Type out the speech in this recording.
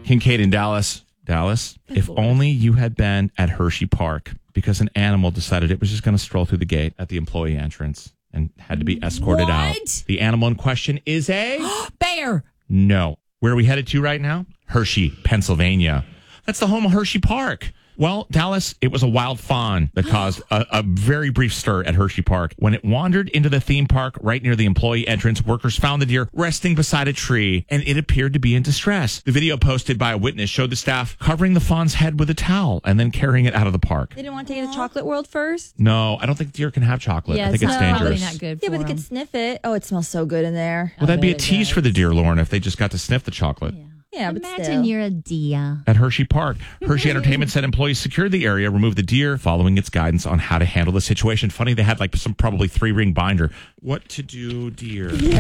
Kincaid in Dallas. Dallas, if only you had been at Hershey Park because an animal decided it was just going to stroll through the gate at the employee entrance and had to be escorted out. The animal in question is a... bear. No. Where are we headed to right now? Hershey, Pennsylvania. That's the home of Hershey Park. Well, Dallas, it was a wild fawn that caused a very brief stir at Hershey Park. When it wandered into the theme park right near the employee entrance, workers found the deer resting beside a tree, and it appeared to be in distress. The video posted by a witness showed the staff covering the fawn's head with a towel and then carrying it out of the park. They didn't want to take it to Chocolate World first? No, I don't think deer can have chocolate. I think it's dangerous. Probably not good for Yeah, but they could sniff it. Oh, it smells so good in there. Well, that'd be a tease for the deer, Lauren, if they just got to sniff the chocolate. Yeah, but Imagine still. you're a deer. At Hershey Park, Hershey Entertainment said employees secured the area, removed the deer, following its guidance on how to handle the situation. Funny, they had like some probably 3-ring binder. What to do, deer?